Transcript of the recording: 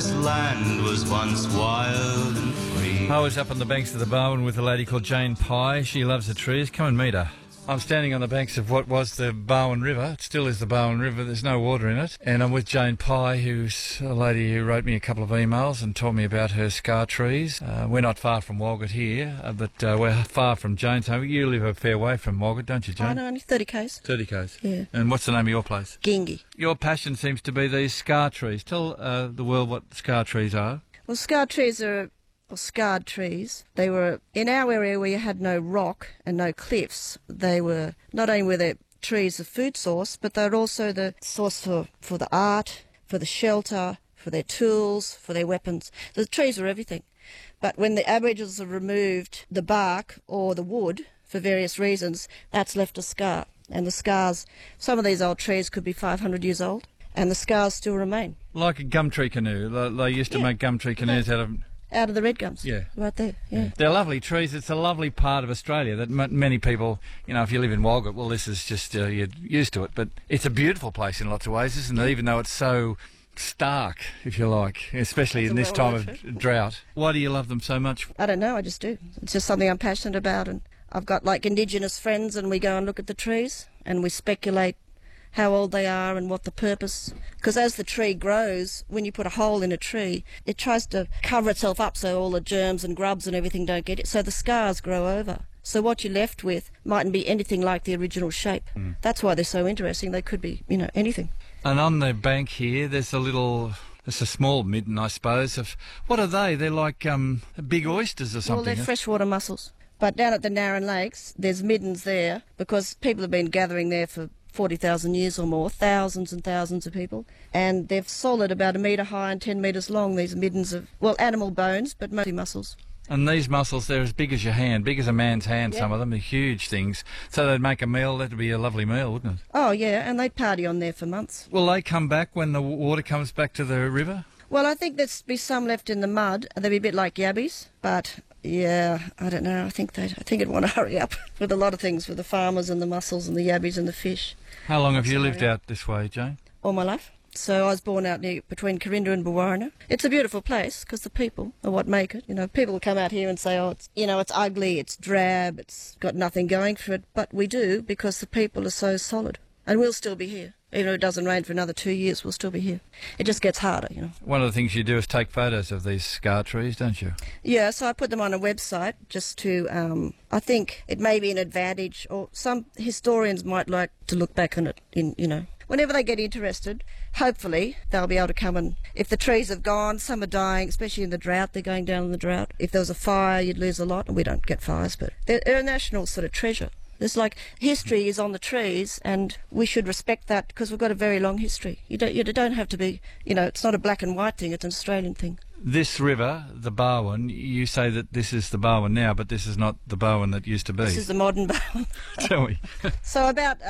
this land was once wild and free. I was up on the banks of the Barwon with a lady called Jane Pye. She loves the trees. Come and meet her. I'm standing on the banks of what was the Barwon River. It still is the Barwon River. There's no water in it. And I'm with Jane Pye, who's a lady who wrote me a couple of emails and told me about her scar trees. We're not far from Walgett here, but we're far from Jane's home. You live a fair way from Walgett, don't you, Jane? I know, only 30 k's. 30 k's. Yeah. And what's the name of your place? Gingy. Your passion seems to be these scar trees. Tell the world what scar trees are. Well, scar trees are... or scarred trees. They were in our area where you had no rock and no cliffs. They were not only were they trees a food source, but they're also the source for the art, for the shelter, for their tools, for their weapons. The trees were everything. But when the Aboriginals have removed the bark or the wood for various reasons, that's left a scar. And the scars, some of these old trees could be 500 years old, and the scars still remain. Like a gumtree canoe. They used to make gumtree canoes Out of the red gums. Yeah. Right there, yeah. They're lovely trees. It's a lovely part of Australia that many people, if you live in Walgett, well, this is just, you're used to it. But it's a beautiful place in lots of ways, isn't it? Even though it's so stark, if you like, especially in this time of drought. Why do you love them so much? I don't know, I just do. It's just something I'm passionate about. And I've got, Indigenous friends, and we go and look at the trees, and we speculate how old they are and what the purpose. Because as the tree grows, when you put a hole in a tree, it tries to cover itself up so all the germs and grubs and everything don't get it. So the scars grow over. So what you're left with mightn't be anything like the original shape. That's why they're so interesting. They could be, anything. And on the bank here, there's it's a small midden, I suppose. What are they? They're like big oysters or something. Well, they're freshwater mussels. But down at the Narran Lakes, there's middens there because people have been gathering there for 40,000 years or more, thousands and thousands of people, and they're solid, about 1 metre high and 10 metres long, these middens of, animal bones, but mostly mussels. And these mussels, they're as big as your hand, big as a man's hand, some of them. They're huge things. So they'd make a meal, that'd be a lovely meal, wouldn't it? Oh, yeah, and they'd party on there for months. Will they come back when the water comes back to the river? Well, I think there'd be some left in the mud, and they'd be a bit like yabbies, but... yeah, I don't know. I think it'd want to hurry up with a lot of things, with the farmers and the mussels and the yabbies and the fish. How long have you lived out this way, Jane? All my life. So I was born out between Corinda and Bawarrina. It's a beautiful place because the people are what make it. People will come out here and say, it's ugly, it's drab, it's got nothing going for it. But we do, because the people are so solid. And we'll still be here. Even if it doesn't rain for another 2 years, we'll still be here. It just gets harder, One of the things you do is take photos of these scar trees, don't you? Yeah, so I put them on a website just to, I think it may be an advantage, or some historians might like to look back on it whenever they get interested. Hopefully they'll be able to come, and if the trees have gone, some are dying, especially in the drought, they're going down in the drought. If there was a fire, you'd lose a lot, and we don't get fires, but they're a national sort of treasure. It's like history is on the trees, and we should respect that because we've got a very long history. You don't have to be, it's not a black and white thing, it's an Australian thing. This river, the Barwon, you say that this is the Barwon now, but this is not the Barwon that used to be. This is the modern Barwon. Tell me. So about